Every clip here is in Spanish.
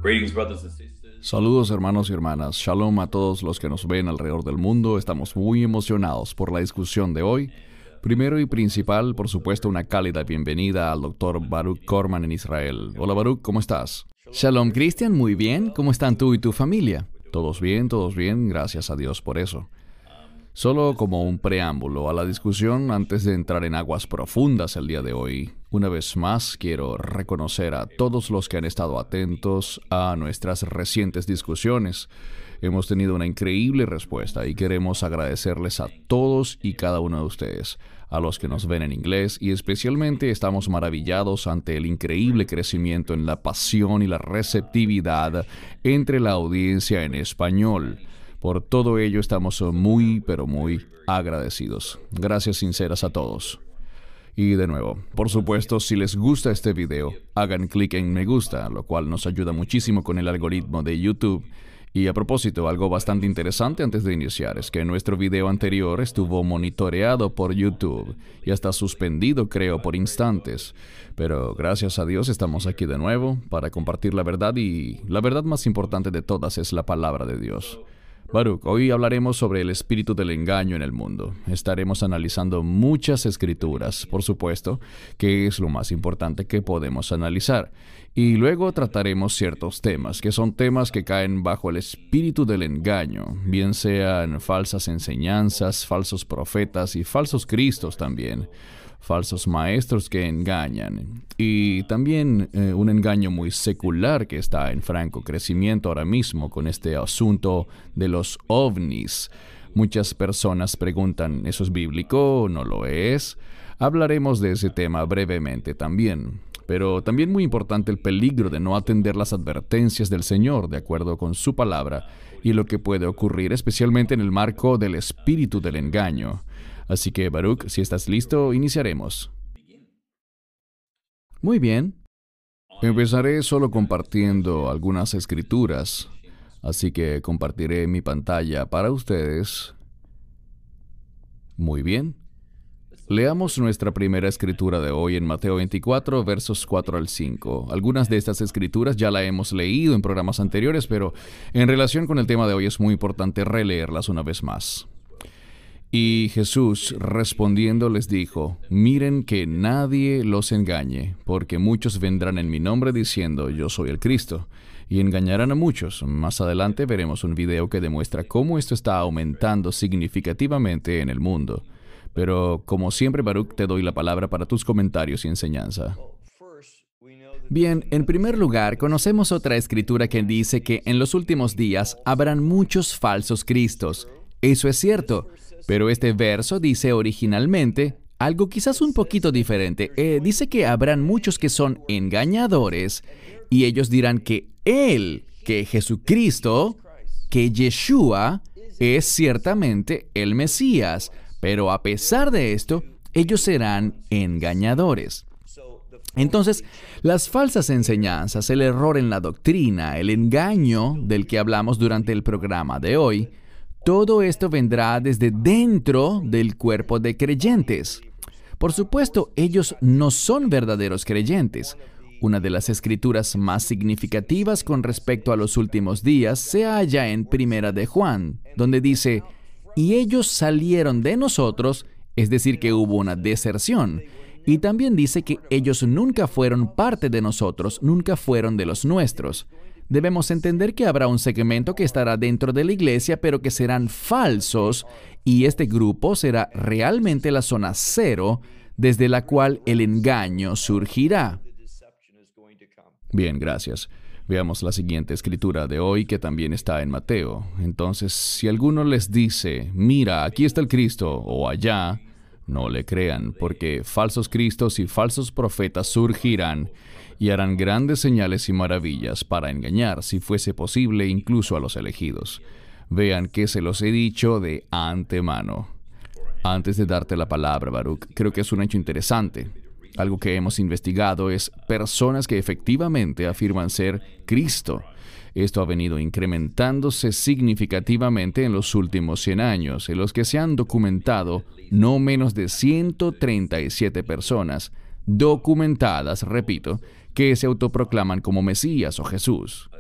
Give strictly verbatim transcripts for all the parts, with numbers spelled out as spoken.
Greetings, brothers and sisters. Saludos hermanos y hermanas, shalom a todos los que nos ven alrededor del mundo. Estamos muy emocionados por la discusión de hoy. Primero y principal, por supuesto, una cálida bienvenida al doctor Baruch Korman en Israel. Hola Baruch, ¿cómo estás? Shalom Cristian, muy bien. ¿Cómo están tú y tu familia? Todos bien, todos bien, gracias a Dios por eso. Solo como un preámbulo a la discusión antes de entrar en aguas profundas el día de hoy, una vez más quiero reconocer a todos los que han estado atentos a nuestras recientes discusiones. Hemos tenido una increíble respuesta y queremos agradecerles a todos y cada uno de ustedes, a los que nos ven en inglés, y especialmente estamos maravillados ante el increíble crecimiento en la pasión y la receptividad entre la audiencia en español. Por todo ello estamos muy, pero muy agradecidos. Gracias sinceras a todos. Y de nuevo, por supuesto, si les gusta este video, hagan clic en me gusta, lo cual nos ayuda muchísimo con el algoritmo de YouTube. Y a propósito, algo bastante interesante antes de iniciar es que nuestro video anterior estuvo monitoreado por YouTube y hasta suspendido, creo, por instantes. Pero gracias a Dios estamos aquí de nuevo para compartir la verdad, y la verdad más importante de todas es la palabra de Dios. Baruch, hoy hablaremos sobre el espíritu del engaño en el mundo. Estaremos analizando muchas escrituras, por supuesto, que es lo más importante que podemos analizar. Y luego trataremos ciertos temas, que son temas que caen bajo el espíritu del engaño, bien sean falsas enseñanzas, falsos profetas y falsos cristos también. Falsos maestros que engañan, y también eh, un engaño muy secular que está en franco crecimiento ahora mismo con este asunto de los ovnis. Muchas personas preguntan, ¿eso es bíblico? ¿No lo es? Hablaremos de ese tema brevemente también. Pero también muy importante el peligro de no atender las advertencias del Señor de acuerdo con su palabra y lo que puede ocurrir especialmente en el marco del espíritu del engaño. Así que, Baruch, si estás listo, iniciaremos. Muy bien. Empezaré solo compartiendo algunas escrituras, así que compartiré mi pantalla para ustedes. Muy bien. Leamos nuestra primera escritura de hoy en Mateo veinticuatro, versos cuatro al cinco. Algunas de estas escrituras ya la hemos leído en programas anteriores, pero en relación con el tema de hoy es muy importante releerlas una vez más. Y Jesús respondiendo les dijo, miren que nadie los engañe, porque muchos vendrán en mi nombre diciendo, yo soy el Cristo, y engañarán a muchos. Más adelante veremos un video que demuestra cómo esto está aumentando significativamente en el mundo. Pero como siempre, Baruch, te doy la palabra para tus comentarios y enseñanza. Bien, en primer lugar, conocemos otra escritura que dice que en los últimos días habrán muchos falsos cristos. Eso es cierto. Pero este verso dice originalmente algo quizás un poquito diferente. Eh, dice que habrán muchos que son engañadores y ellos dirán que Él, que Jesucristo, que Yeshua, es ciertamente el Mesías. Pero a pesar de esto, ellos serán engañadores. Entonces, las falsas enseñanzas, el error en la doctrina, el engaño del que hablamos durante el programa de hoy, todo esto vendrá desde dentro del cuerpo de creyentes. Por supuesto, ellos no son verdaderos creyentes. Una de las escrituras más significativas con respecto a los últimos días se halla en Primera de Juan, donde dice, y ellos salieron de nosotros, es decir, que hubo una deserción. Y también dice que ellos nunca fueron parte de nosotros, nunca fueron de los nuestros. Debemos entender que habrá un segmento que estará dentro de la iglesia, pero que serán falsos, y este grupo será realmente la zona cero, desde la cual el engaño surgirá. Bien, gracias. Veamos la siguiente escritura de hoy, que también está en Mateo. Entonces, si alguno les dice, mira, aquí está el Cristo, o allá, no le crean, porque falsos cristos y falsos profetas surgirán, y harán grandes señales y maravillas para engañar, si fuese posible, incluso a los elegidos. Vean que se los he dicho de antemano. Antes de darte la palabra, Baruch, creo que es un hecho interesante. Algo que hemos investigado es personas que efectivamente afirman ser Cristo. Esto ha venido incrementándose significativamente en los últimos cien años, en los que se han documentado no menos de ciento treinta y siete personas, documentadas, repito, que se autoproclaman como Mesías o Jesús.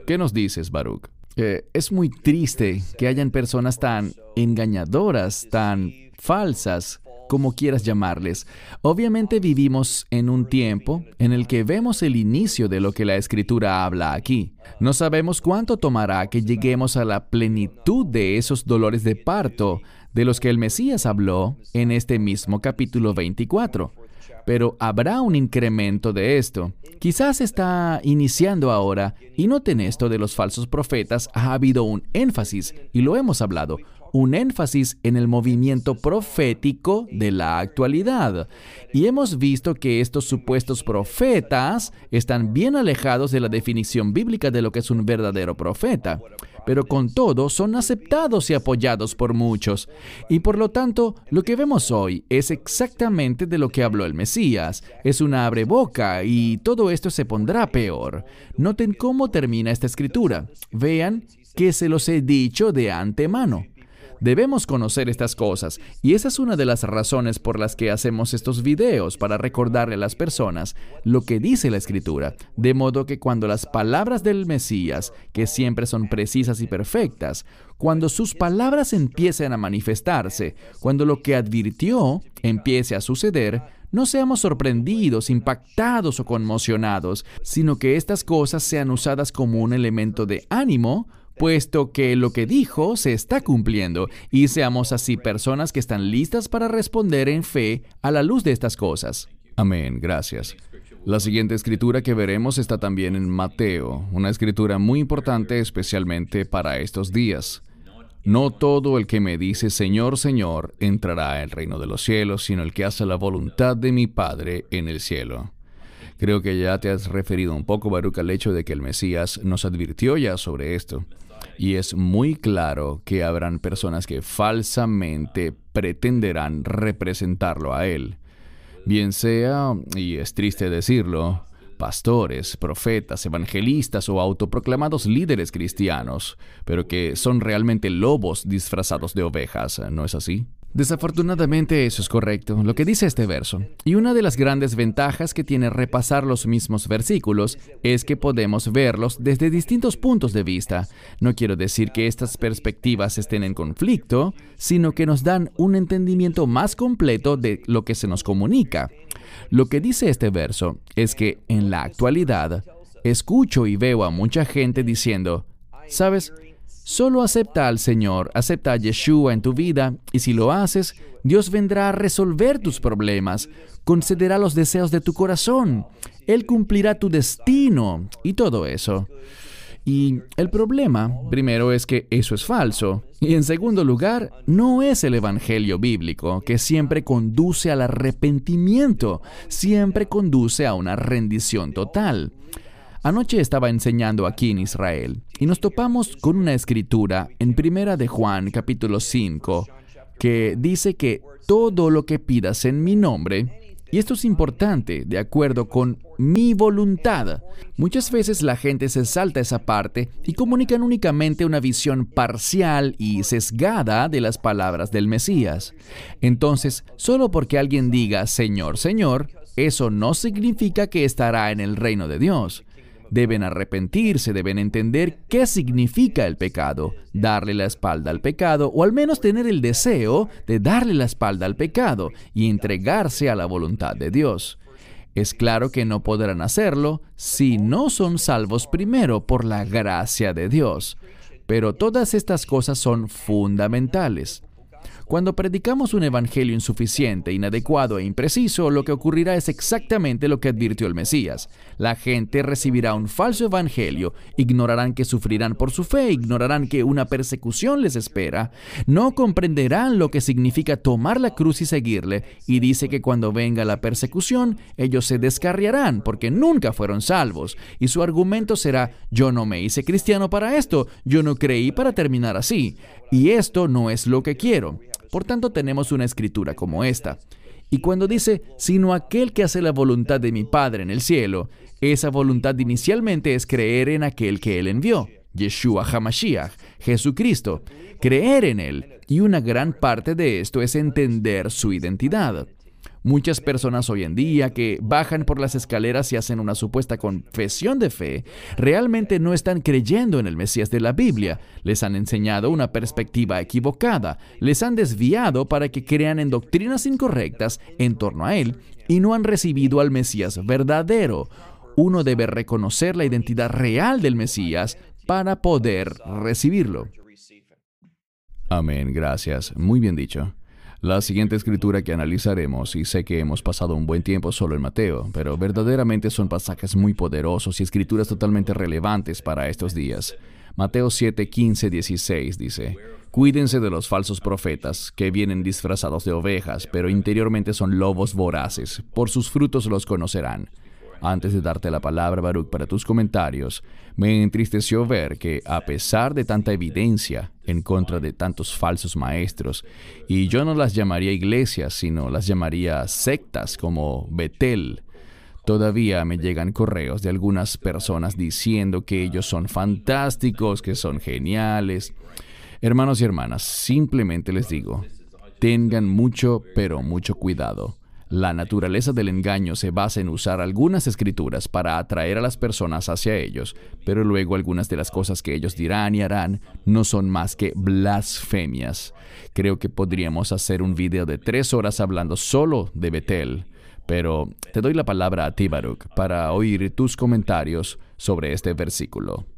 ¿Qué nos dices, Baruch? Eh, es muy triste que hayan personas tan engañadoras, tan falsas, como quieras llamarles. Obviamente vivimos en un tiempo en el que vemos el inicio de lo que la Escritura habla aquí. No sabemos cuánto tomará que lleguemos a la plenitud de esos dolores de parto de los que el Mesías habló en este mismo capítulo veinticuatro. Pero habrá un incremento de esto. Quizás está iniciando ahora, y noten esto de los falsos profetas, ha habido un énfasis, y lo hemos hablado, un énfasis en el movimiento profético de la actualidad. Y hemos visto que estos supuestos profetas están bien alejados de la definición bíblica de lo que es un verdadero profeta. Pero con todo son aceptados y apoyados por muchos. Y por lo tanto, lo que vemos hoy es exactamente de lo que habló el Mesías. Es una abreboca y todo esto se pondrá peor. Noten cómo termina esta escritura. Vean que se los he dicho de antemano. Debemos conocer estas cosas, y esa es una de las razones por las que hacemos estos videos, para recordarle a las personas lo que dice la Escritura, de modo que cuando las palabras del Mesías, que siempre son precisas y perfectas, cuando sus palabras empiecen a manifestarse, cuando lo que advirtió empiece a suceder, no seamos sorprendidos, impactados o conmocionados, sino que estas cosas sean usadas como un elemento de ánimo, puesto que lo que dijo se está cumpliendo, y seamos así personas que están listas para responder en fe a la luz de estas cosas. Amén, gracias. La siguiente escritura que veremos está también en Mateo, una escritura muy importante especialmente para estos días. No todo el que me dice Señor, Señor, entrará al reino de los cielos, sino el que hace la voluntad de mi Padre en el cielo. Creo que ya te has referido un poco, Baruch, al hecho de que el Mesías nos advirtió ya sobre esto. Y es muy claro que habrán personas que falsamente pretenderán representarlo a Él. Bien sea, y es triste decirlo, pastores, profetas, evangelistas o autoproclamados líderes cristianos, pero que son realmente lobos disfrazados de ovejas, ¿no es así? Desafortunadamente eso es correcto, lo que dice este verso. Y una de las grandes ventajas que tiene repasar los mismos versículos es que podemos verlos desde distintos puntos de vista. No quiero decir que estas perspectivas estén en conflicto, sino que nos dan un entendimiento más completo de lo que se nos comunica. Lo que dice este verso es que en la actualidad escucho y veo a mucha gente diciendo, ¿sabes? Solo acepta al Señor, acepta a Yeshua en tu vida, y si lo haces, Dios vendrá a resolver tus problemas, concederá los deseos de tu corazón, Él cumplirá tu destino, y todo eso. Y el problema, primero, es que eso es falso, y en segundo lugar, no es el evangelio bíblico, que siempre conduce al arrepentimiento, siempre conduce a una rendición total. Anoche estaba enseñando aquí en Israel y nos topamos con una escritura en Primera de Juan, capítulo cinco, que dice que todo lo que pidas en mi nombre, y esto es importante, de acuerdo con mi voluntad. Muchas veces la gente se salta esa parte y comunican únicamente una visión parcial y sesgada de las palabras del Mesías. Entonces, solo porque alguien diga Señor, Señor, eso no significa que estará en el reino de Dios. Deben arrepentirse, deben entender qué significa el pecado, darle la espalda al pecado, o al menos tener el deseo de darle la espalda al pecado y entregarse a la voluntad de Dios. Es claro que no podrán hacerlo si no son salvos primero por la gracia de Dios. Pero todas estas cosas son fundamentales. Cuando predicamos un evangelio insuficiente, inadecuado e impreciso, lo que ocurrirá es exactamente lo que advirtió el Mesías. La gente recibirá un falso evangelio, ignorarán que sufrirán por su fe, ignorarán que una persecución les espera, no comprenderán lo que significa tomar la cruz y seguirle, y dice que cuando venga la persecución, ellos se descarriarán porque nunca fueron salvos, y su argumento será, yo no me hice cristiano para esto, yo no creí para terminar así, y esto no es lo que quiero. Por tanto, tenemos una escritura como esta. Y cuando dice, sino aquel que hace la voluntad de mi Padre en el cielo, esa voluntad inicialmente es creer en aquel que Él envió, Yeshua HaMashiach, Jesucristo, creer en Él. Y una gran parte de esto es entender su identidad. Muchas personas hoy en día que bajan por las escaleras y hacen una supuesta confesión de fe, realmente no están creyendo en el Mesías de la Biblia. Les han enseñado una perspectiva equivocada, les han desviado para que crean en doctrinas incorrectas en torno a Él y no han recibido al Mesías verdadero. Uno debe reconocer la identidad real del Mesías para poder recibirlo. Amén, gracias. Muy bien dicho. La siguiente escritura que analizaremos, y sé que hemos pasado un buen tiempo solo en Mateo, pero verdaderamente son pasajes muy poderosos y escrituras totalmente relevantes para estos días. Mateo siete, quince, dieciséis dice: Cuídense de los falsos profetas, que vienen disfrazados de ovejas, pero interiormente son lobos voraces. Por sus frutos los conocerán. Antes de darte la palabra, Baruch, para tus comentarios, me entristeció ver que, a pesar de tanta evidencia en contra de tantos falsos maestros, y yo no las llamaría iglesias, sino las llamaría sectas como Betel, todavía me llegan correos de algunas personas diciendo que ellos son fantásticos, que son geniales. Hermanos y hermanas, simplemente les digo, tengan mucho, pero mucho cuidado. La naturaleza del engaño se basa en usar algunas escrituras para atraer a las personas hacia ellos, pero luego algunas de las cosas que ellos dirán y harán no son más que blasfemias. Creo que podríamos hacer un video de tres horas hablando solo de Betel, pero te doy la palabra a ti, Baruch, para oír tus comentarios sobre este versículo.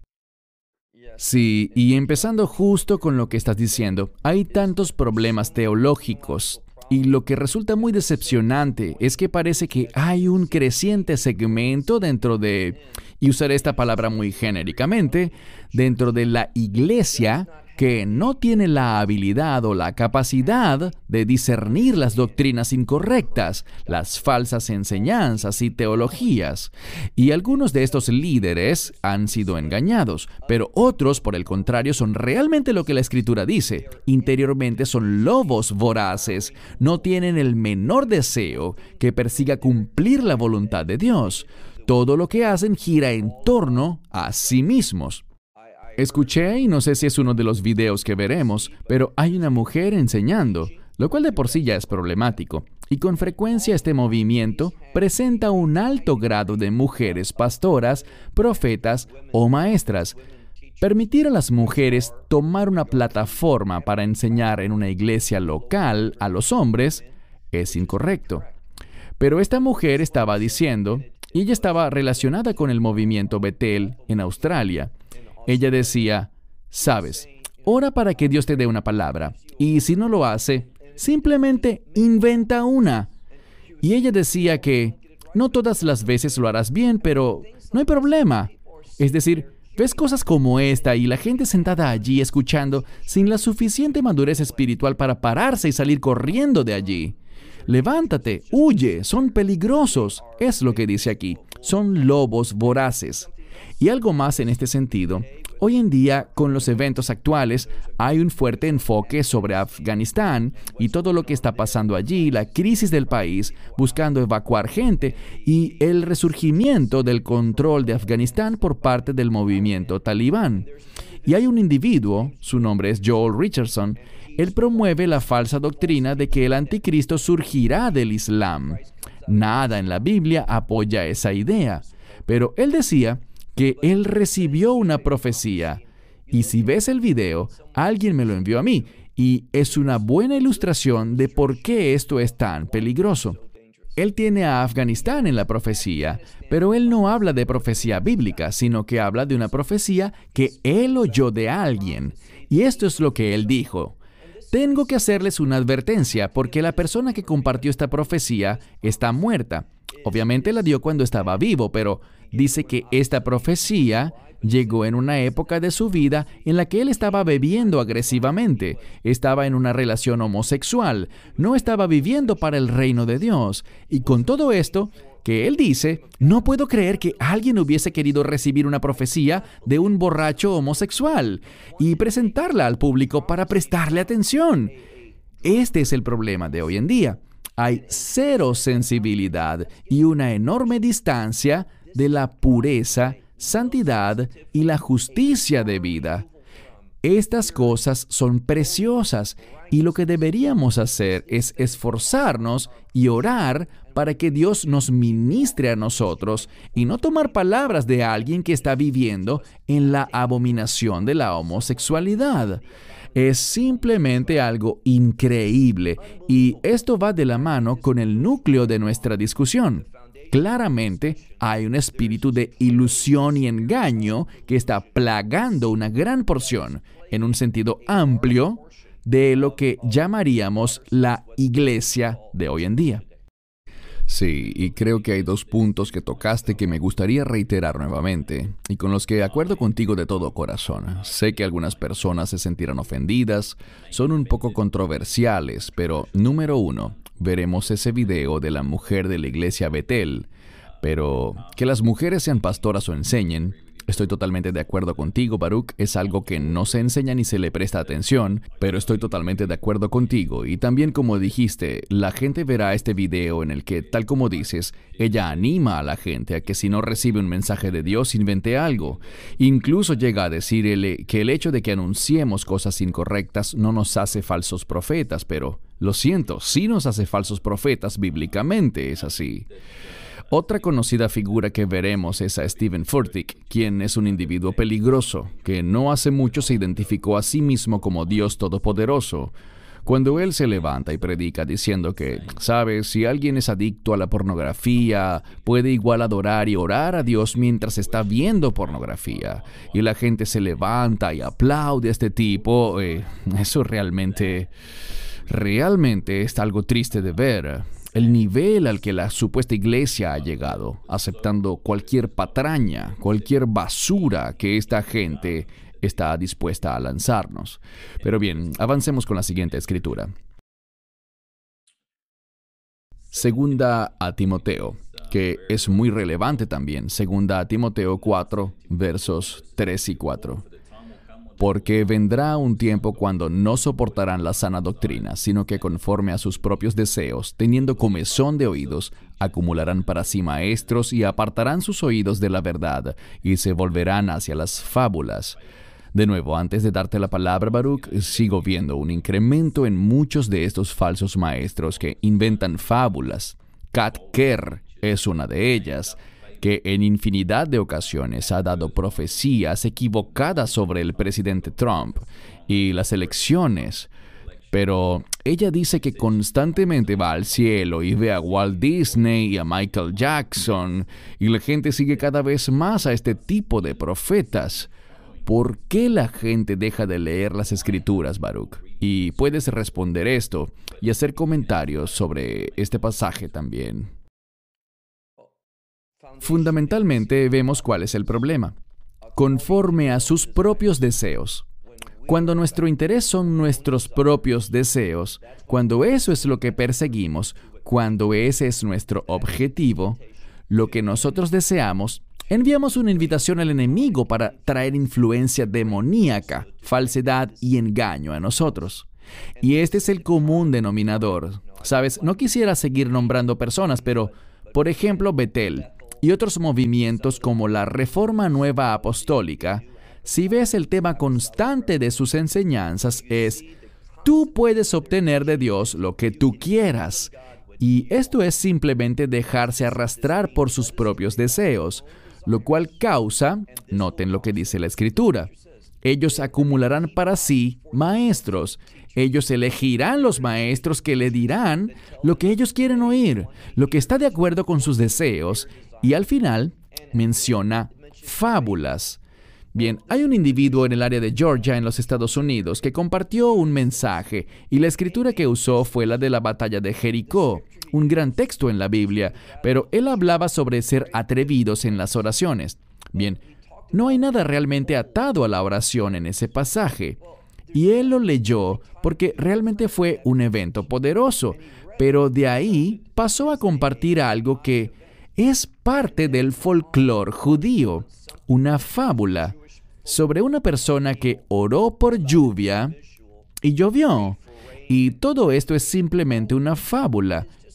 Sí, y empezando justo con lo que estás diciendo, hay tantos problemas teológicos. Y lo que resulta muy decepcionante es que parece que hay un creciente segmento dentro de, y usaré esta palabra muy genéricamente, dentro de la iglesia que no tiene la habilidad o la capacidad de discernir las doctrinas incorrectas, las falsas enseñanzas y teologías. Y algunos de estos líderes han sido engañados, pero otros, por el contrario, son realmente lo que la Escritura dice. Interiormente son lobos voraces, no tienen el menor deseo que persiga cumplir la voluntad de Dios. Todo lo que hacen gira en torno a sí mismos. Escuché, y no sé si es uno de los videos que veremos, pero hay una mujer enseñando, lo cual de por sí ya es problemático. Y con frecuencia este movimiento presenta un alto grado de mujeres pastoras, profetas o maestras. Permitir a las mujeres tomar una plataforma para enseñar en una iglesia local a los hombres es incorrecto. Pero esta mujer estaba diciendo, y ella estaba relacionada con el movimiento Betel en Australia. Ella decía, sabes, ora para que Dios te dé una palabra, y si no lo hace, simplemente inventa una. Y ella decía que no todas las veces lo harás bien, pero no hay problema. Es decir, ves cosas como esta y la gente sentada allí escuchando sin la suficiente madurez espiritual para pararse y salir corriendo de allí. Levántate, huye, son peligrosos, es lo que dice aquí, son lobos voraces. Y algo más en este sentido, hoy en día, con los eventos actuales, hay un fuerte enfoque sobre Afganistán y todo lo que está pasando allí, la crisis del país, buscando evacuar gente y el resurgimiento del control de Afganistán por parte del movimiento talibán. Y hay un individuo, su nombre es Joel Richardson, él promueve la falsa doctrina de que el anticristo surgirá del Islam. Nada en la Biblia apoya esa idea, pero él decía que él recibió una profecía. Y si ves el video, alguien me lo envió a mí, y es una buena ilustración de por qué esto es tan peligroso. Él tiene a Afganistán en la profecía, pero él no habla de profecía bíblica, sino que habla de una profecía que él oyó de alguien. Y esto es lo que él dijo. Tengo que hacerles una advertencia, porque la persona que compartió esta profecía está muerta. Obviamente la dio cuando estaba vivo, pero dice que esta profecía llegó en una época de su vida en la que él estaba bebiendo agresivamente, estaba en una relación homosexual, no estaba viviendo para el reino de Dios. Y con todo esto que él dice, no puedo creer que alguien hubiese querido recibir una profecía de un borracho homosexual y presentarla al público para prestarle atención. Este es el problema de hoy en día. Hay cero sensibilidad y una enorme distancia de la pureza, santidad y la justicia de vida. Estas cosas son preciosas y lo que deberíamos hacer es esforzarnos y orar para que Dios nos ministre a nosotros y no tomar palabras de alguien que está viviendo en la abominación de la homosexualidad. Es simplemente algo increíble y esto va de la mano con el núcleo de nuestra discusión. Claramente hay un espíritu de ilusión y engaño que está plagando una gran porción, en un sentido amplio, de lo que llamaríamos la iglesia de hoy en día. Sí, y creo que hay dos puntos que tocaste que me gustaría reiterar nuevamente, y con los que acuerdo contigo de todo corazón. Sé que algunas personas se sentirán ofendidas, son un poco controversiales, pero número uno, veremos ese video de la mujer de la iglesia Betel, pero que las mujeres sean pastoras o enseñen, estoy totalmente de acuerdo contigo, Baruch, es algo que no se enseña ni se le presta atención, pero estoy totalmente de acuerdo contigo. Y también, como dijiste, la gente verá este video en el que, tal como dices, ella anima a la gente a que si no recibe un mensaje de Dios, invente algo. Incluso llega a decirle que el hecho de que anunciemos cosas incorrectas no nos hace falsos profetas, pero, lo siento, sí nos hace falsos profetas bíblicamente, es así. Otra conocida figura que veremos es a Stephen Furtick, quien es un individuo peligroso, que no hace mucho se identificó a sí mismo como Dios Todopoderoso. Cuando él se levanta y predica diciendo que, ¿sabes? Si alguien es adicto a la pornografía, puede igual adorar y orar a Dios mientras está viendo pornografía. Y la gente se levanta y aplaude a este tipo. Eh, eso realmente, realmente es algo triste de ver. El nivel al que la supuesta iglesia ha llegado, aceptando cualquier patraña, cualquier basura que esta gente está dispuesta a lanzarnos. Pero bien, avancemos con la siguiente escritura. Segunda a Timoteo, que es muy relevante también. Segunda a Timoteo cuatro, versos tres y cuatro. Porque vendrá un tiempo cuando no soportarán la sana doctrina, sino que conforme a sus propios deseos, teniendo comezón de oídos, acumularán para sí maestros y apartarán sus oídos de la verdad, y se volverán hacia las fábulas. De nuevo, antes de darte la palabra, Baruch, sigo viendo un incremento en muchos de estos falsos maestros que inventan fábulas. Kat Kerr es una de ellas, que en infinidad de ocasiones ha dado profecías equivocadas sobre el presidente Trump y las elecciones. Pero ella dice que constantemente va al cielo y ve a Walt Disney y a Michael Jackson, y la gente sigue cada vez más a este tipo de profetas. ¿Por qué la gente deja de leer las Escrituras, Baruch? Y puedes responder esto y hacer comentarios sobre este pasaje también. Fundamentalmente vemos cuál es el problema. Conforme a sus propios deseos. Cuando nuestro interés son nuestros propios deseos, cuando eso es lo que perseguimos, cuando ese es nuestro objetivo, lo que nosotros deseamos, enviamos una invitación al enemigo para traer influencia demoníaca, falsedad y engaño a nosotros. Y este es el común denominador. Sabes, no quisiera seguir nombrando personas, pero, por ejemplo, Betel y otros movimientos como la Reforma Nueva Apostólica, si ves el tema constante de sus enseñanzas es, tú puedes obtener de Dios lo que tú quieras. Y esto es simplemente dejarse arrastrar por sus propios deseos, lo cual causa, noten lo que dice la Escritura, ellos acumularán para sí maestros. Ellos elegirán los maestros que le dirán lo que ellos quieren oír, lo que está de acuerdo con sus deseos, y al final menciona fábulas. Bien, hay un individuo en el área de Georgia, en los Estados Unidos, que compartió un mensaje, y la escritura que usó fue la de la batalla de Jericó, un gran texto en la Biblia, pero él hablaba sobre ser atrevidos en las oraciones. Bien, no hay nada realmente atado a la oración en ese pasaje. Y él lo leyó porque realmente fue un evento poderoso, pero de ahí pasó a compartir algo que es parte del folclore judío, una fábula sobre una persona que oró por lluvia y llovió. Y todo esto es simplemente una fábula.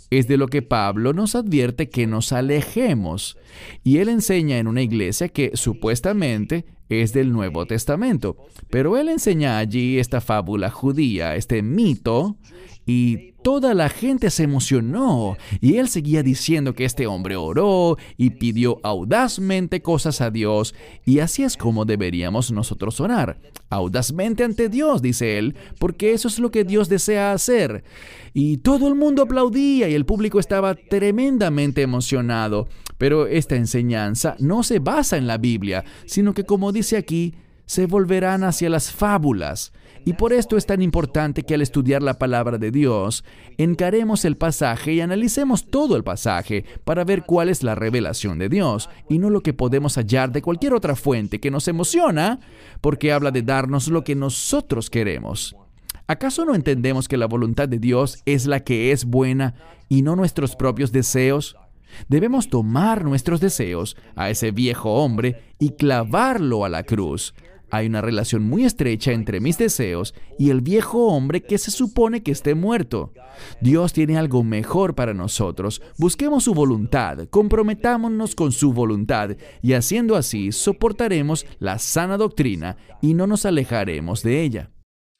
es de lo que Pablo nos advierte que nos alejemos. Y él enseña en una iglesia que supuestamente es del Nuevo Testamento. Pero él enseña allí esta fábula judía, este mito, y toda la gente se emocionó. Y él seguía diciendo que este hombre oró y pidió audazmente cosas a Dios. Y así es como deberíamos nosotros orar. Audazmente ante Dios, dice él, porque eso es lo que Dios desea hacer. Y todo el mundo aplaudía y el público estaba tremendamente emocionado. Pero esta enseñanza no se basa en la Biblia, sino que, como dice aquí, se volverán hacia las fábulas. Y por esto es tan importante que al estudiar la palabra de Dios, encaremos el pasaje y analicemos todo el pasaje para ver cuál es la revelación de Dios y no lo que podemos hallar de cualquier otra fuente que nos emociona porque habla de darnos lo que nosotros queremos. ¿Acaso no entendemos que la voluntad de Dios es la que es buena y no nuestros propios deseos? Debemos tomar nuestros deseos a ese viejo hombre y clavarlo a la cruz. Hay una relación muy estrecha entre mis deseos y el viejo hombre que se supone que esté muerto. Dios tiene algo mejor para nosotros. Busquemos su voluntad, comprometámonos con su voluntad y haciendo así soportaremos la sana doctrina y no nos alejaremos de ella.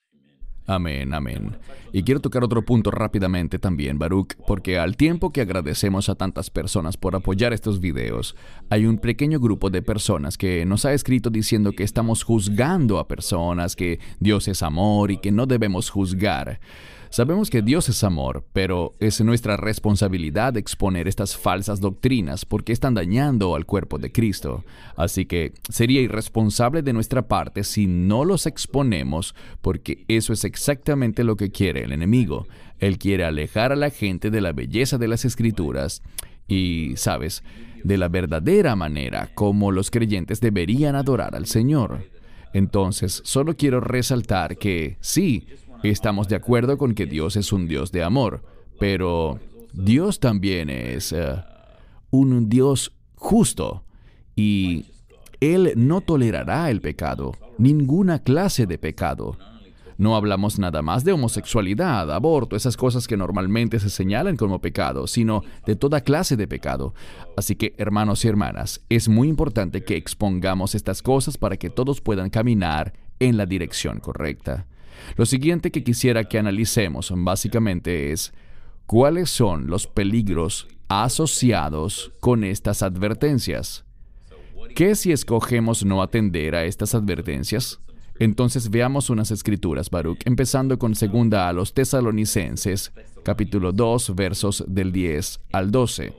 Amén, amén. Y quiero tocar otro punto rápidamente también, Baruch, porque al tiempo que agradecemos a tantas personas por apoyar estos videos, hay un pequeño grupo de personas que nos ha escrito diciendo que estamos juzgando a personas, que Dios es amor y que no debemos juzgar. Sabemos que Dios es amor, pero es nuestra responsabilidad exponer estas falsas doctrinas porque están dañando al cuerpo de Cristo. Así que sería irresponsable de nuestra parte si no los exponemos, porque eso es exactamente lo que quiere el enemigo. Él quiere alejar a la gente de la belleza de las Escrituras y, ¿sabes?, de la verdadera manera como los creyentes deberían adorar al Señor. Entonces, solo quiero resaltar que sí, estamos de acuerdo con que Dios es un Dios de amor, pero Dios también es uh, un Dios justo y Él no tolerará el pecado, ninguna clase de pecado. No hablamos nada más de homosexualidad, aborto, esas cosas que normalmente se señalan como pecado, sino de toda clase de pecado. Así que, hermanos y hermanas, es muy importante que expongamos estas cosas para que todos puedan caminar en la dirección correcta. Lo siguiente que quisiera que analicemos básicamente es cuáles son los peligros asociados con estas advertencias. ¿Qué si escogemos no atender a estas advertencias? Entonces veamos unas escrituras, Baruch, empezando con segunda a los Tesalonicenses, capítulo dos, versos del diez al doce.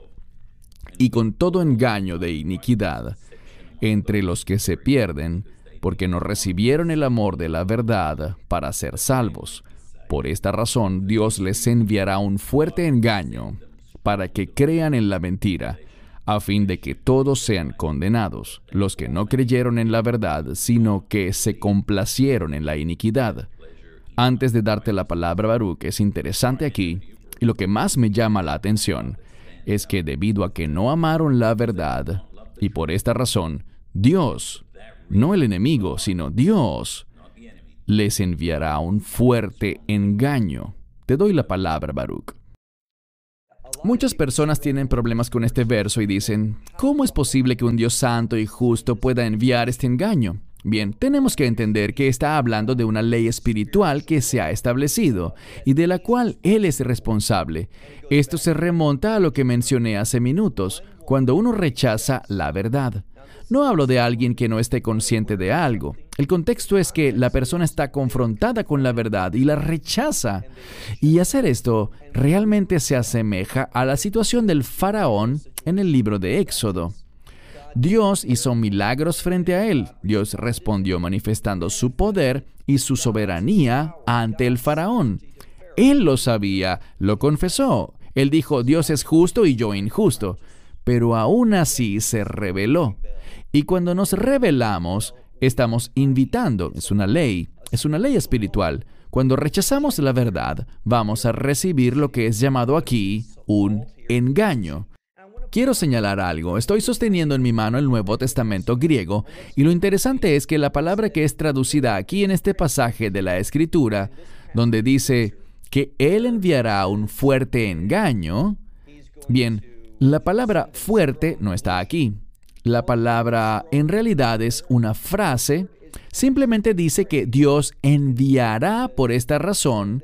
Y con todo engaño de iniquidad entre los que se pierden, porque no recibieron el amor de la verdad para ser salvos. Por esta razón, Dios les enviará un fuerte engaño para que crean en la mentira, a fin de que todos sean condenados, los que no creyeron en la verdad, sino que se complacieron en la iniquidad. Antes de darte la palabra, Baruch, es interesante aquí, y lo que más me llama la atención, es que debido a que no amaron la verdad, y por esta razón, Dios, no el enemigo, sino Dios, les enviará un fuerte engaño. Te doy la palabra, Baruch. Muchas personas tienen problemas con este verso y dicen, ¿cómo es posible que un Dios santo y justo pueda enviar este engaño? Bien, tenemos que entender que está hablando de una ley espiritual que se ha establecido y de la cual Él es responsable. Esto se remonta a lo que mencioné hace minutos, cuando uno rechaza la verdad. No hablo de alguien que no esté consciente de algo. El contexto es que la persona está confrontada con la verdad y la rechaza. Y hacer esto realmente se asemeja a la situación del faraón en el libro de Éxodo. Dios hizo milagros frente a él. Dios respondió manifestando su poder y su soberanía ante el faraón. Él lo sabía, lo confesó. Él dijo, Dios es justo y yo injusto. Pero aún así se rebeló. Y cuando nos rebelamos, estamos invitando, es una ley, es una ley espiritual. Cuando rechazamos la verdad, vamos a recibir lo que es llamado aquí un engaño. Quiero señalar algo. Estoy sosteniendo en mi mano el Nuevo Testamento griego, y lo interesante es que la palabra que es traducida aquí en este pasaje de la Escritura, donde dice que Él enviará un fuerte engaño, Bien, la palabra fuerte no está aquí. La palabra en realidad es una frase. Simplemente dice que Dios enviará por esta razón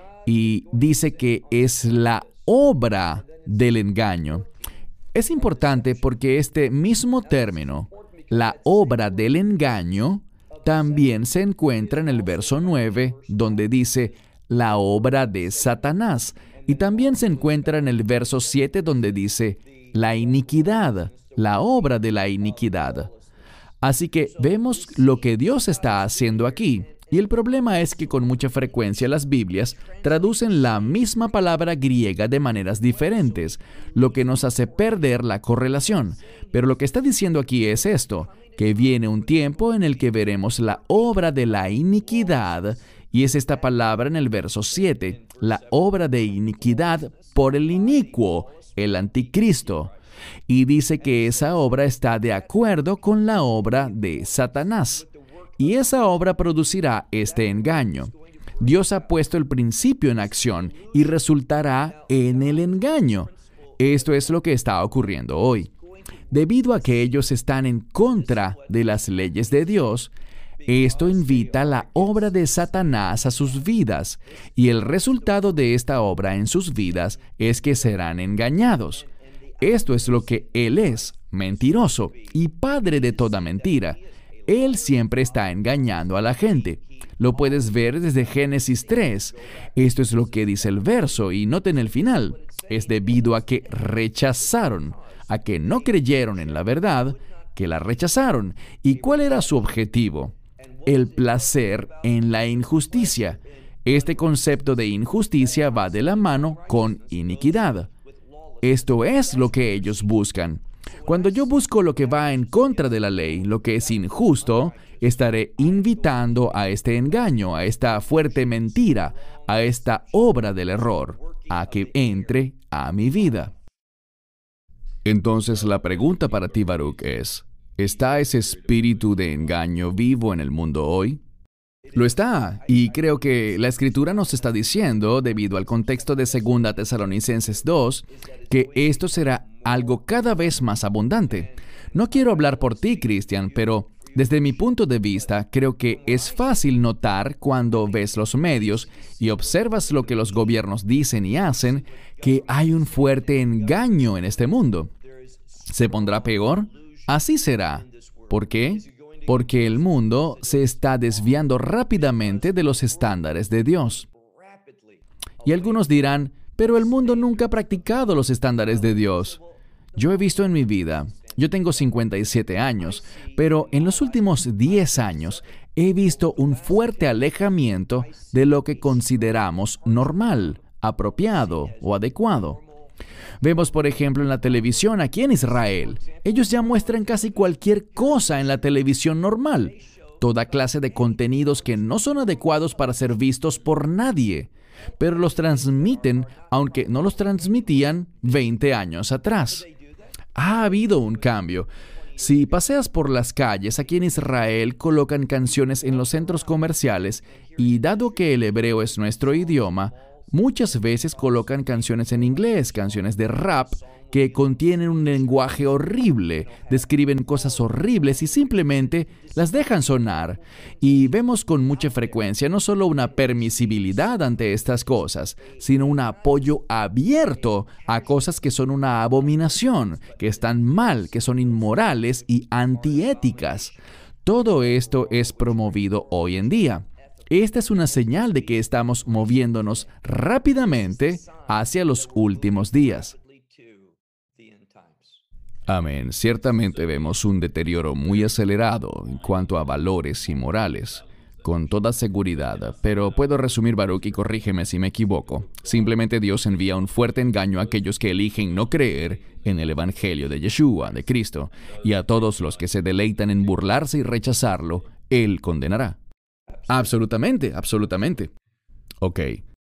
y dice que es la obra del engaño. Es importante porque este mismo término, la obra del engaño, también se encuentra en el verso nueve, donde dice la obra de Satanás. Y también se encuentra en el verso siete, donde dice la iniquidad, la obra de la iniquidad. Así que vemos lo que Dios está haciendo aquí. Y el problema es que con mucha frecuencia las Biblias traducen la misma palabra griega de maneras diferentes, lo que nos hace perder la correlación. Pero lo que está diciendo aquí es esto, que viene un tiempo en el que veremos la obra de la iniquidad, y es esta palabra en el verso siete, la obra de iniquidad por el inicuo, el anticristo. Y dice que esa obra está de acuerdo con la obra de Satanás. Y esa obra producirá este engaño. Dios ha puesto el principio en acción y resultará en el engaño. Esto es lo que está ocurriendo hoy. Debido a que ellos están en contra de las leyes de Dios, esto invita la obra de Satanás a sus vidas, y el resultado de esta obra en sus vidas es que serán engañados. Esto es lo que Él es, mentiroso y padre de toda mentira. Él siempre está engañando a la gente. Lo puedes ver desde Génesis tres. Esto es lo que dice el verso, y noten el final. Es debido a que rechazaron, a que no creyeron en la verdad, que la rechazaron. ¿Y cuál era su objetivo? El placer en la injusticia. Este concepto de injusticia va de la mano con iniquidad. Esto es lo que ellos buscan. Cuando yo busco lo que va en contra de la ley, lo que es injusto, estaré invitando a este engaño, a esta fuerte mentira, a esta obra del error, a que entre a mi vida. Entonces la pregunta para ti, Baruch, es, ¿está ese espíritu de engaño vivo en el mundo hoy? Lo está, y creo que la Escritura nos está diciendo, debido al contexto de Segunda Tesalonicenses dos, que esto será algo cada vez más abundante. No quiero hablar por ti, Cristian, pero desde mi punto de vista, creo que es fácil notar cuando ves los medios y observas lo que los gobiernos dicen y hacen, que hay un fuerte engaño en este mundo. ¿Se pondrá peor? Así será. ¿Por qué? Porque el mundo se está desviando rápidamente de los estándares de Dios. Y algunos dirán, pero el mundo nunca ha practicado los estándares de Dios. Yo he visto en mi vida, yo tengo cincuenta y siete años, pero en los últimos diez años he visto un fuerte alejamiento de lo que consideramos normal, apropiado o adecuado. Vemos, por ejemplo, en la televisión aquí en Israel. Ellos ya muestran casi cualquier cosa en la televisión normal. Toda clase de contenidos que no son adecuados para ser vistos por nadie. Pero los transmiten, aunque no los transmitían veinte años atrás. Ha habido un cambio. Si paseas por las calles, aquí en Israel colocan canciones en los centros comerciales y dado que el hebreo es nuestro idioma, muchas veces colocan canciones en inglés, canciones de rap, que contienen un lenguaje horrible, describen cosas horribles y simplemente las dejan sonar. Y vemos con mucha frecuencia no solo una permisibilidad ante estas cosas, sino un apoyo abierto a cosas que son una abominación, que están mal, que son inmorales y antiéticas. Todo esto es promovido hoy en día. Esta es una señal de que estamos moviéndonos rápidamente hacia los últimos días. Amén. Ciertamente vemos un deterioro muy acelerado en cuanto a valores y morales, con toda seguridad, pero puedo resumir, Baruch, y corrígeme si me equivoco. Simplemente Dios envía un fuerte engaño a aquellos que eligen no creer en el Evangelio de Yeshua, de Cristo, y a todos los que se deleitan en burlarse y rechazarlo, Él condenará. Absolutamente, absolutamente. Ok.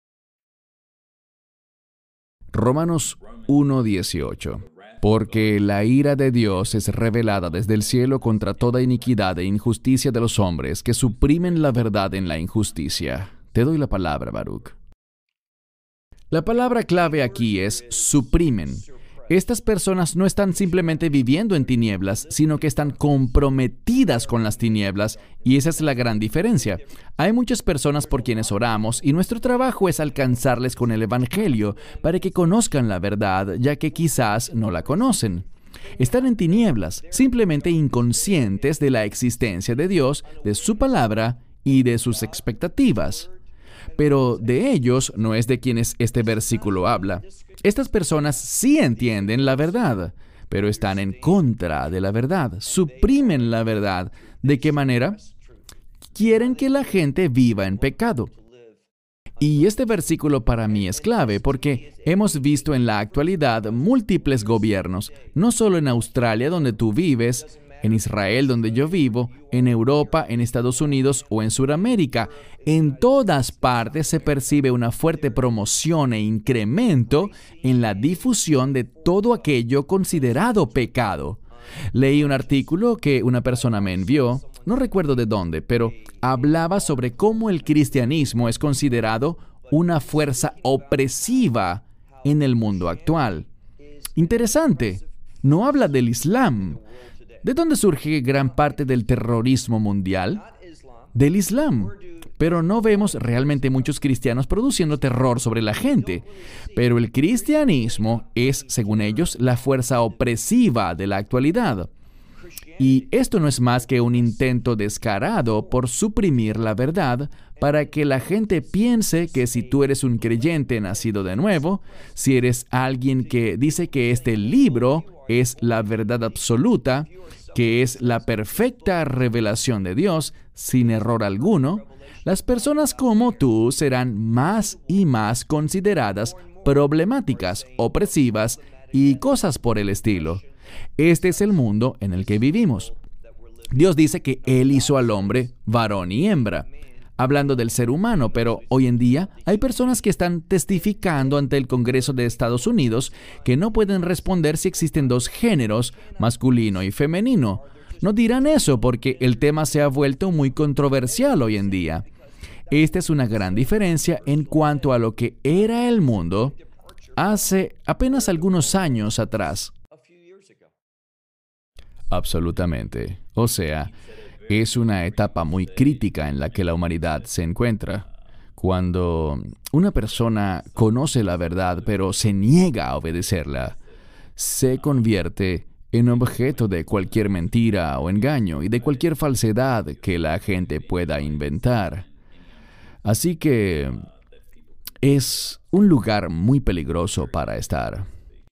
Romanos uno dieciocho. Porque la ira de Dios es revelada desde el cielo contra toda iniquidad e injusticia de los hombres que suprimen la verdad en la injusticia. Te doy la palabra, Baruch. La palabra clave aquí es suprimen. Estas personas no están simplemente viviendo en tinieblas, sino que están comprometidas con las tinieblas, y esa es la gran diferencia. Hay muchas personas por quienes oramos, y nuestro trabajo es alcanzarles con el Evangelio para que conozcan la verdad, ya que quizás no la conocen. Están en tinieblas, simplemente inconscientes de la existencia de Dios, de su palabra y de sus expectativas. Pero de ellos no es de quienes este versículo habla. Estas personas sí entienden la verdad, pero están en contra de la verdad, suprimen la verdad. ¿De qué manera? Quieren que la gente viva en pecado. Y este versículo para mí es clave porque hemos visto en la actualidad múltiples gobiernos, no solo en Australia donde tú vives, en Israel donde yo vivo, en Europa, en Estados Unidos o en Sudamérica. En todas partes se percibe una fuerte promoción e incremento en la difusión de todo aquello considerado pecado. Leí un artículo que una persona me envió, no recuerdo de dónde, pero hablaba sobre cómo el cristianismo es considerado una fuerza opresiva en el mundo actual. Interesante, no habla del Islam. ¿De dónde surge gran parte del terrorismo mundial? Del Islam. Pero no vemos realmente muchos cristianos produciendo terror sobre la gente. Pero el cristianismo es, según ellos, la fuerza opresiva de la actualidad. Y esto no es más que un intento descarado por suprimir la verdad para que la gente piense que si tú eres un creyente nacido de nuevo, si eres alguien que dice que este libro es la verdad absoluta, que es la perfecta revelación de Dios, sin error alguno, las personas como tú serán más y más consideradas problemáticas, opresivas y cosas por el estilo. Este es el mundo en el que vivimos. Dios dice que Él hizo al hombre varón y hembra, hablando del ser humano, pero hoy en día hay personas que están testificando ante el Congreso de Estados Unidos que no pueden responder si existen dos géneros, masculino y femenino. No dirán eso porque el tema se ha vuelto muy controversial hoy en día. Esta es una gran diferencia en cuanto a lo que era el mundo hace apenas algunos años atrás. Absolutamente. O sea, es una etapa muy crítica en la que la humanidad se encuentra. Cuando una persona conoce la verdad pero se niega a obedecerla, se convierte en objeto de cualquier mentira o engaño y de cualquier falsedad que la gente pueda inventar. Así que es un lugar muy peligroso para estar.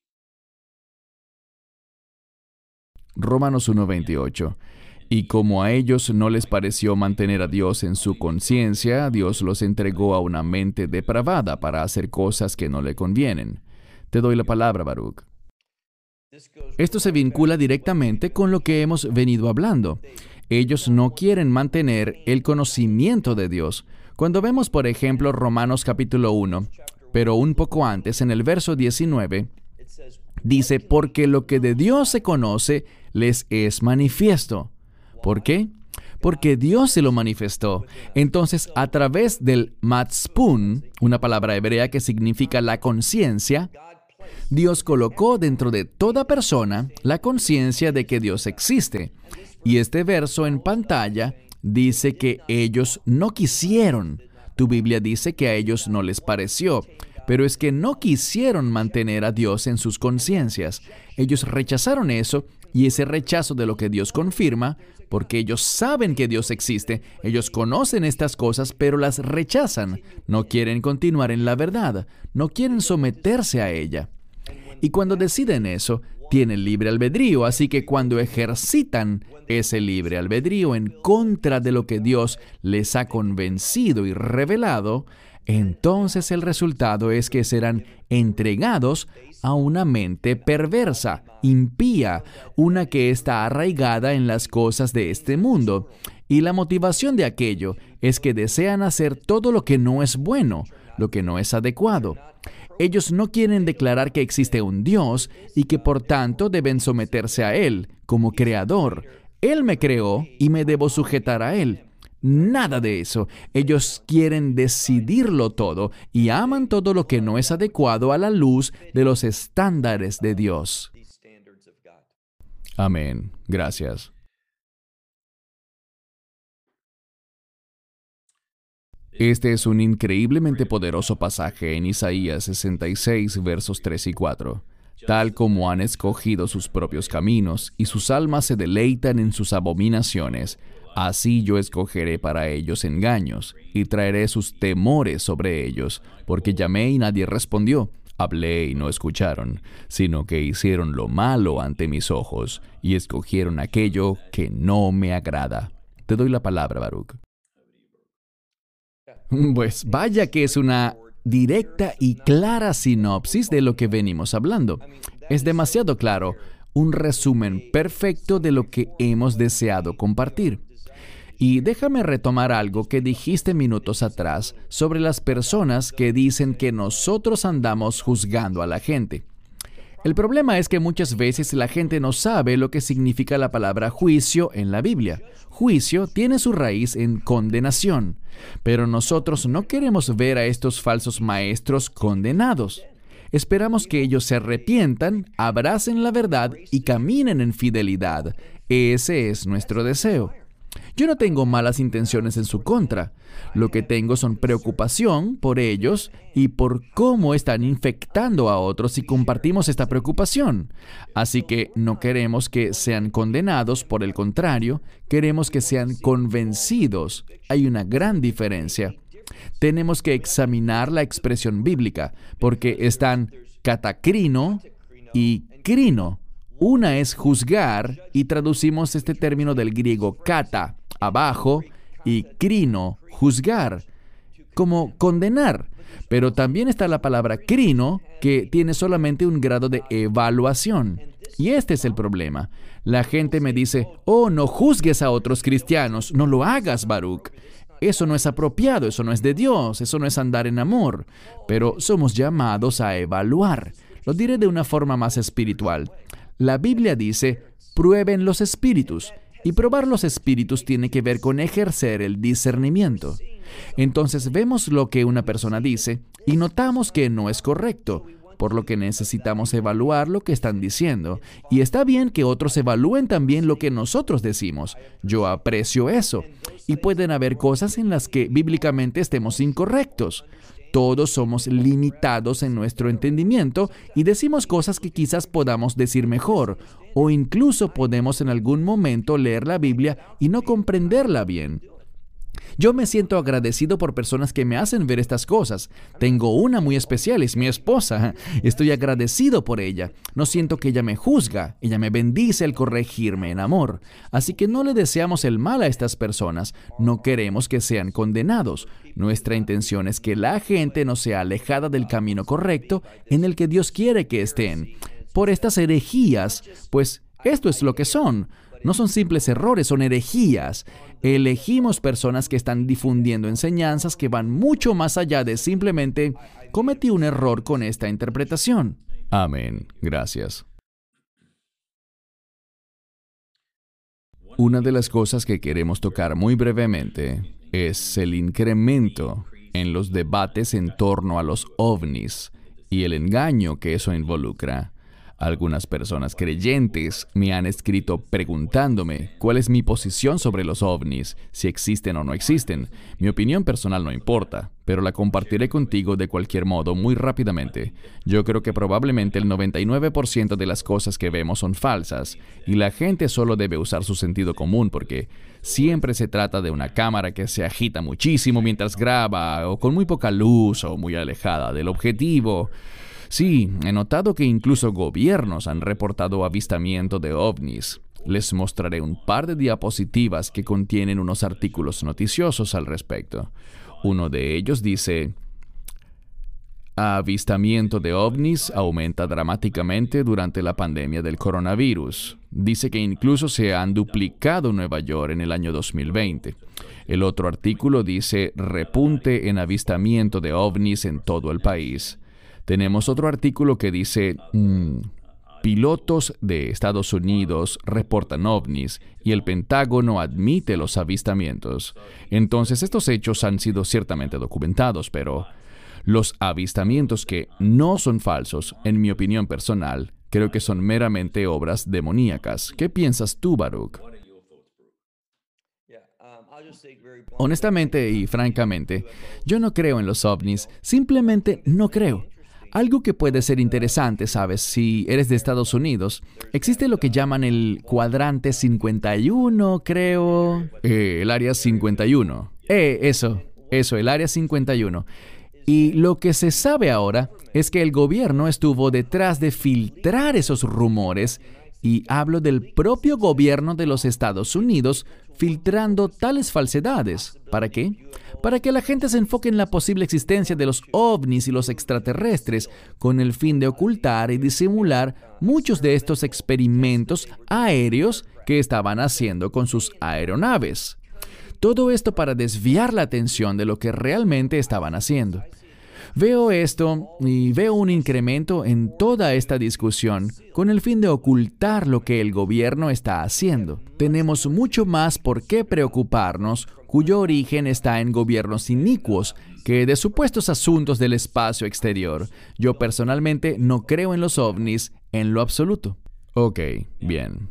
Romanos uno veintiocho. Y como a ellos no les pareció mantener a Dios en su conciencia, Dios los entregó a una mente depravada para hacer cosas que no le convienen. Te doy la palabra, Baruch. Esto se vincula directamente con lo que hemos venido hablando. Ellos no quieren mantener el conocimiento de Dios. Cuando vemos, por ejemplo, Romanos capítulo uno, pero un poco antes, en el verso diecinueve, dice, porque lo que de Dios se conoce les es manifiesto. ¿Por qué? Porque Dios se lo manifestó. Entonces, a través del matzpun, una palabra hebrea que significa la conciencia, Dios colocó dentro de toda persona la conciencia de que Dios existe. Y este verso en pantalla dice que ellos no quisieron. Tu Biblia dice que a ellos no les pareció. Pero es que no quisieron mantener a Dios en sus conciencias. Ellos rechazaron eso, y ese rechazo de lo que Dios confirma, porque ellos saben que Dios existe, ellos conocen estas cosas, pero las rechazan. No quieren continuar en la verdad, no quieren someterse a ella. Y cuando deciden eso, tienen libre albedrío, así que cuando ejercitan ese libre albedrío en contra de lo que Dios les ha convencido y revelado, entonces el resultado es que serán entregados a una mente perversa, impía, una que está arraigada en las cosas de este mundo. Y la motivación de aquello es que desean hacer todo lo que no es bueno, lo que no es adecuado. Ellos no quieren declarar que existe un Dios y que por tanto deben someterse a Él como creador. Él me creó y me debo sujetar a Él. Nada de eso. Ellos quieren decidirlo todo y aman todo lo que no es adecuado a la luz de los estándares de Dios. Amén. Gracias. Este es un increíblemente poderoso pasaje en Isaías sesenta y seis, versos tres y cuatro. Tal como han escogido sus propios caminos, y sus almas se deleitan en sus abominaciones, así yo escogeré para ellos engaños, y traeré sus temores sobre ellos, porque llamé y nadie respondió, hablé y no escucharon, sino que hicieron lo malo ante mis ojos, y escogieron aquello que no me agrada. Te doy la palabra, Baruch. Pues vaya que es una directa y clara sinopsis de lo que venimos hablando. Es demasiado claro, un resumen perfecto de lo que hemos deseado compartir. Y déjame retomar algo que dijiste minutos atrás sobre las personas que dicen que nosotros andamos juzgando a la gente. El problema es que muchas veces la gente no sabe lo que significa la palabra juicio en la Biblia. Juicio tiene su raíz en condenación, pero nosotros no queremos ver a estos falsos maestros condenados. Esperamos que ellos se arrepientan, abracen la verdad y caminen en fidelidad. Ese es nuestro deseo. Yo no tengo malas intenciones en su contra. Lo que tengo son preocupación por ellos y por cómo están infectando a otros si compartimos esta preocupación. Así que no queremos que sean condenados, por el contrario, queremos que sean convencidos. Hay una gran diferencia. Tenemos que examinar la expresión bíblica, porque están catacrino y crino. Una es juzgar, y traducimos este término del griego kata, abajo, y crino, juzgar, como condenar. Pero también está la palabra crino, que tiene solamente un grado de evaluación. Y este es el problema. La gente me dice, oh, no juzgues a otros cristianos, no lo hagas, Baruch. Eso no es apropiado, eso no es de Dios, eso no es andar en amor. Pero somos llamados a evaluar. Lo diré de una forma más espiritual. La Biblia dice, prueben los espíritus, y probar los espíritus tiene que ver con ejercer el discernimiento. Entonces vemos lo que una persona dice y notamos que no es correcto, por lo que necesitamos evaluar lo que están diciendo. Y está bien que otros evalúen también lo que nosotros decimos. Yo aprecio eso. Y pueden haber cosas en las que bíblicamente estemos incorrectos. Todos somos limitados en nuestro entendimiento y decimos cosas que quizás podamos decir mejor, o incluso podemos en algún momento leer la Biblia y no comprenderla bien. Yo me siento agradecido por personas que me hacen ver estas cosas. Tengo una muy especial, es mi esposa. Estoy agradecido por ella. No siento que ella me juzga. Ella me bendice al corregirme en amor. Así que no le deseamos el mal a estas personas. No queremos que sean condenados. Nuestra intención es que la gente no sea alejada del camino correcto en el que Dios quiere que estén. Por estas herejías, pues esto es lo que son. No son simples errores, son herejías. Elegimos personas que están difundiendo enseñanzas que van mucho más allá de simplemente cometí un error con esta interpretación. Amén. Gracias. Una de las cosas que queremos tocar muy brevemente es el incremento en los debates en torno a los ovnis y el engaño que eso involucra. Algunas personas creyentes me han escrito preguntándome cuál es mi posición sobre los ovnis, si existen o no existen. Mi opinión personal no importa, pero la compartiré contigo de cualquier modo muy rápidamente. Yo creo que probablemente el noventa y nueve por ciento de las cosas que vemos son falsas, y la gente solo debe usar su sentido común porque siempre se trata de una cámara que se agita muchísimo mientras graba, o con muy poca luz, o muy alejada del objetivo. Sí, he notado que incluso gobiernos han reportado avistamiento de ovnis. Les mostraré un par de diapositivas que contienen unos artículos noticiosos al respecto. Uno de ellos dice: avistamiento de ovnis aumenta dramáticamente durante la pandemia del coronavirus. Dice que incluso se han duplicado en Nueva York en el año dos mil veinte. El otro artículo dice: repunte en avistamiento de ovnis en todo el país. Tenemos otro artículo que dice, mmm, Pilotos de Estados Unidos reportan ovnis y el Pentágono admite los avistamientos. Entonces, estos hechos han sido ciertamente documentados, pero los avistamientos que no son falsos, en mi opinión personal, creo que son meramente obras demoníacas. ¿Qué piensas tú, Baruch? Honestamente y francamente, yo no creo en los ovnis. Simplemente no creo. Algo que puede ser interesante, ¿sabes? Si eres de Estados Unidos, existe lo que llaman el cuadrante cincuenta y uno, creo. Eh, el área cincuenta y uno. Eh, eso, eso, el área cincuenta y uno. Y lo que se sabe ahora es que el gobierno estuvo detrás de filtrar esos rumores, y hablo del propio gobierno de los Estados Unidos filtrando tales falsedades. ¿Para qué? Para que la gente se enfoque en la posible existencia de los ovnis y los extraterrestres, con el fin de ocultar y disimular muchos de estos experimentos aéreos que estaban haciendo con sus aeronaves. Todo esto para desviar la atención de lo que realmente estaban haciendo. Veo esto y veo un incremento en toda esta discusión con el fin de ocultar lo que el gobierno está haciendo. Tenemos mucho más por qué preocuparnos, cuyo origen está en gobiernos inicuos, que de supuestos asuntos del espacio exterior. Yo personalmente no creo en los ovnis en lo absoluto. Ok, bien.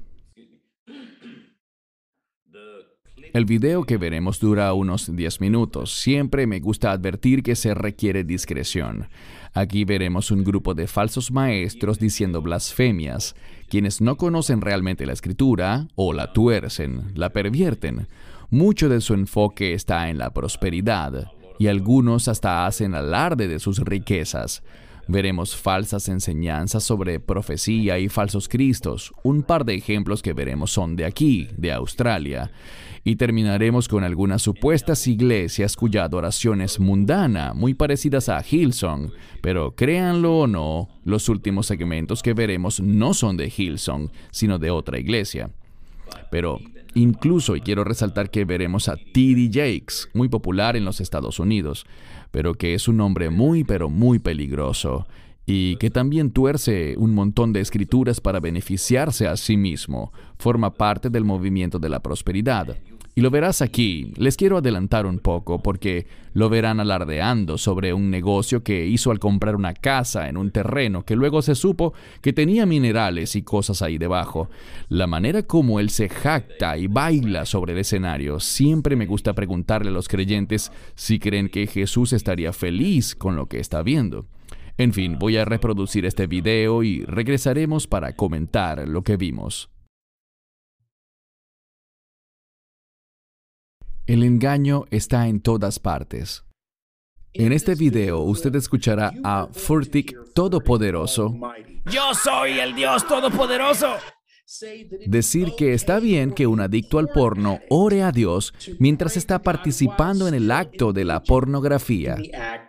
El video que veremos dura unos diez minutos. Siempre me gusta advertir que se requiere discreción. Aquí veremos un grupo de falsos maestros diciendo blasfemias, quienes no conocen realmente la Escritura, o la tuercen, la pervierten. Mucho de su enfoque está en la prosperidad, y algunos hasta hacen alarde de sus riquezas. Veremos falsas enseñanzas sobre profecía y falsos cristos. Un par de ejemplos que veremos son de aquí, de Australia. Y terminaremos con algunas supuestas iglesias cuya adoración es mundana, muy parecidas a Hillsong. Pero créanlo o no, los últimos segmentos que veremos no son de Hillsong, sino de otra iglesia. Pero incluso, y quiero resaltar que veremos a T D Jakes, muy popular en los Estados Unidos, pero que es un hombre muy, pero muy peligroso, y que también tuerce un montón de escrituras para beneficiarse a sí mismo. Forma parte del movimiento de la prosperidad. Y lo verás aquí. Les quiero adelantar un poco porque lo verán alardeando sobre un negocio que hizo al comprar una casa en un terreno que luego se supo que tenía minerales y cosas ahí debajo. La manera como él se jacta y baila sobre el escenario, siempre me gusta preguntarle a los creyentes si creen que Jesús estaría feliz con lo que está viendo. En fin, voy a reproducir este video y regresaremos para comentar lo que vimos. El engaño está en todas partes. En este video usted escuchará a Furtick Todopoderoso. ¡Yo soy el Dios Todopoderoso! Decir que está bien que un adicto al porno ore a Dios mientras está participando en el acto de la pornografía.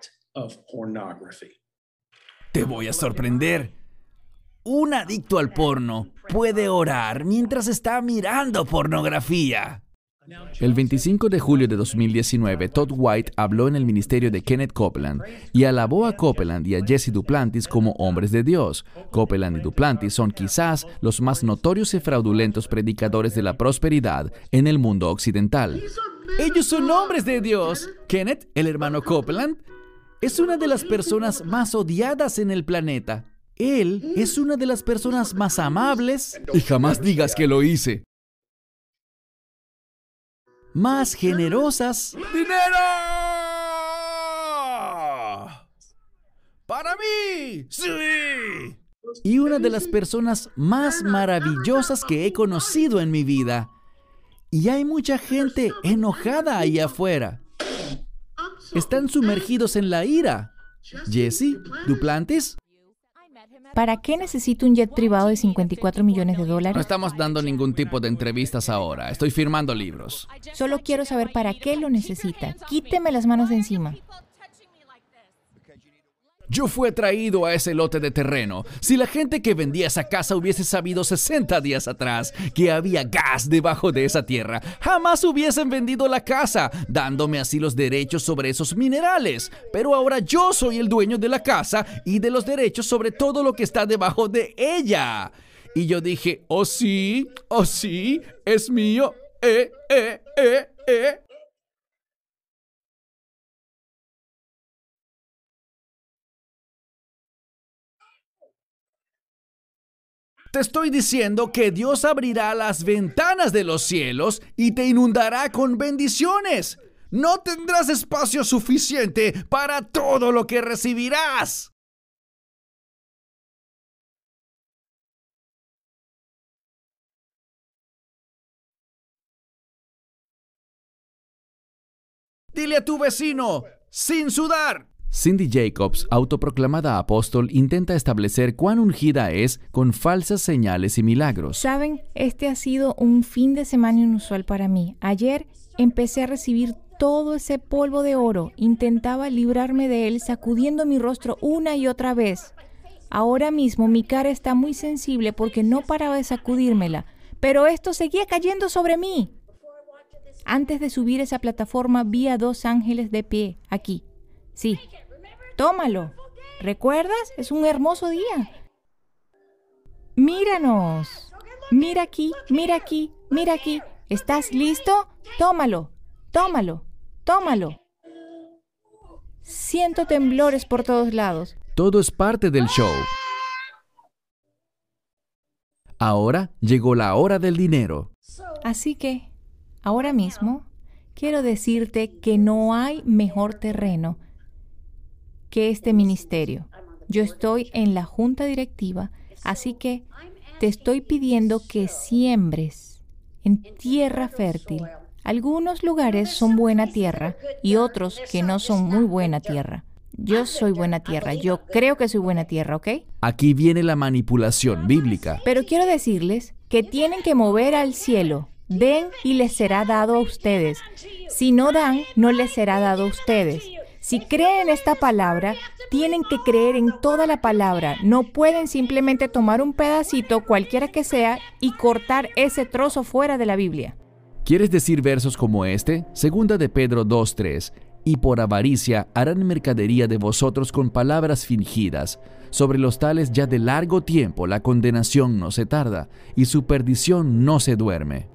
Te voy a sorprender. Un adicto al porno puede orar mientras está mirando pornografía. El veinticinco de julio de dos mil diecinueve, Todd White habló en el ministerio de Kenneth Copeland y alabó a Copeland y a Jesse Duplantis como hombres de Dios. Copeland y Duplantis son quizás los más notorios y fraudulentos predicadores de la prosperidad en el mundo occidental. ¡Ellos son hombres de Dios! Kenneth, el hermano Copeland, es una de las personas más odiadas en el planeta. Él es una de las personas más amables. Y jamás digas que lo hice. Más generosas. ¡Dinero! ¡Para mí! ¡Sí! Y una de las personas más maravillosas que he conocido en mi vida. Y hay mucha gente enojada ahí afuera. Están sumergidos en la ira. Jesse, Duplantis. ¿Para qué necesito un jet privado de cincuenta y cuatro millones de dólares? No estamos dando ningún tipo de entrevistas ahora. Estoy firmando libros. Solo quiero saber para qué lo necesita. Quíteme las manos de encima. Yo fui atraído a ese lote de terreno. Si la gente que vendía esa casa hubiese sabido sesenta días atrás que había gas debajo de esa tierra, jamás hubiesen vendido la casa, dándome así los derechos sobre esos minerales. Pero ahora yo soy el dueño de la casa y de los derechos sobre todo lo que está debajo de ella. Y yo dije, oh sí, oh sí, es mío, eh, eh, eh, eh. Te estoy diciendo que Dios abrirá las ventanas de los cielos y te inundará con bendiciones. No tendrás espacio suficiente para todo lo que recibirás. Dile a tu vecino, sin sudar. Cindy Jacobs, autoproclamada apóstol, intenta establecer cuán ungida es con falsas señales y milagros. Saben, este ha sido un fin de semana inusual para mí. Ayer empecé a recibir todo ese polvo de oro. Intentaba librarme de él sacudiendo mi rostro una y otra vez. Ahora mismo mi cara está muy sensible porque no paraba de sacudírmela, pero esto seguía cayendo sobre mí. Antes de subir esa plataforma vi a dos ángeles de pie, aquí. Sí, tómalo. ¿Recuerdas? Es un hermoso día. Míranos. Mira aquí, mira aquí, mira aquí. ¿Estás listo? Tómalo, tómalo, tómalo. Siento temblores por todos lados. Todo es parte del show. Ahora llegó la hora del dinero. Así que, ahora mismo, quiero decirte que no hay mejor terreno que este ministerio. Yo estoy en la junta directiva, así que te estoy pidiendo que siembres en tierra fértil. Algunos lugares son buena tierra y otros que no son muy buena tierra. Yo soy buena tierra, yo creo que soy buena tierra, ¿ok? Aquí viene la manipulación bíblica. Pero quiero decirles que tienen que mover al cielo. Den y les será dado a ustedes. Si no dan, no les será dado a ustedes. Si creen esta palabra, tienen que creer en toda la palabra. No pueden simplemente tomar un pedacito, cualquiera que sea, y cortar ese trozo fuera de la Biblia. ¿Quieres decir versos como este? Segunda de Pedro dos tres. Y por avaricia harán mercadería de vosotros con palabras fingidas. Sobre los tales ya de largo tiempo la condenación no se tarda, y su perdición no se duerme.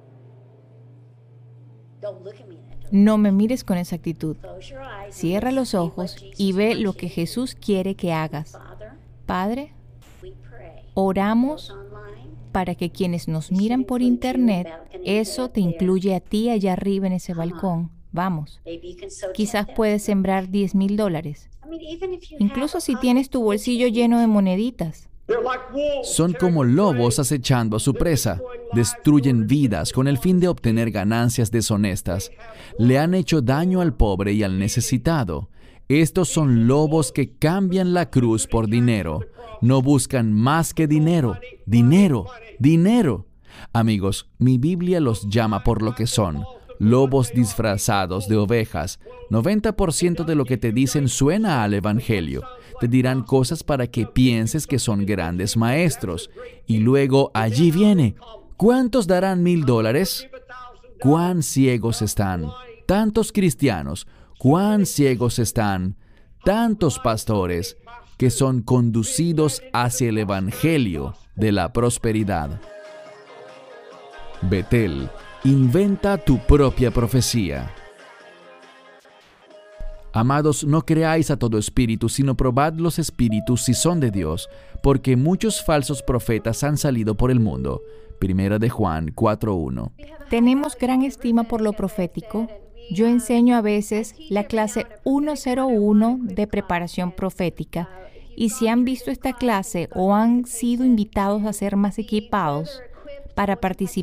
No me mires con esa actitud. Cierra los ojos y ve lo que Jesús quiere que hagas. Padre, oramos para que quienes nos miran por internet, eso te incluye a ti allá arriba en ese balcón. Vamos, quizás puedes sembrar diez mil dólares. Incluso si tienes tu bolsillo lleno de moneditas. Son como lobos acechando a su presa. Destruyen vidas con el fin de obtener ganancias deshonestas. Le han hecho daño al pobre y al necesitado. Estos son lobos que cambian la cruz por dinero. No buscan más que dinero, dinero, dinero. Amigos, mi Biblia los llama por lo que son. Lobos disfrazados de ovejas. noventa por ciento de lo que te dicen suena al Evangelio. Te dirán cosas para que pienses que son grandes maestros. Y luego allí viene. ¿Cuántos darán mil dólares? ¿Cuán ciegos están? Tantos cristianos. ¿Cuán ciegos están? Tantos pastores que son conducidos hacia el Evangelio de la prosperidad. Betel, inventa tu propia profecía. Amados, no creáis a todo espíritu, sino probad los espíritus si son de Dios, porque muchos falsos profetas han salido por el mundo. Primera de Juan cuatro uno. Tenemos gran estima por lo profético. Yo enseño a veces la clase ciento uno de preparación profética. Y si han visto esta clase o han sido invitados a ser más equipados para participar